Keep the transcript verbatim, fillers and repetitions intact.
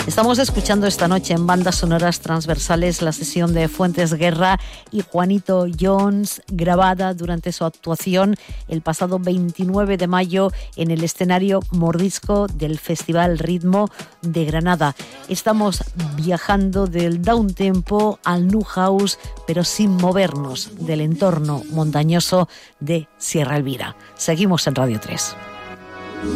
Estamos escuchando esta noche en Bandas Sonoras Transversales la sesión de Fuentes Guerra y Juanito Jones, grabada durante su actuación el pasado veintinueve de mayo en el escenario Mordisco del Festival Ritmo de Granada. Estamos viajando del downtempo al new house, pero sin movernos del entorno montañoso de Sierra Elvira. Seguimos en Radio tres.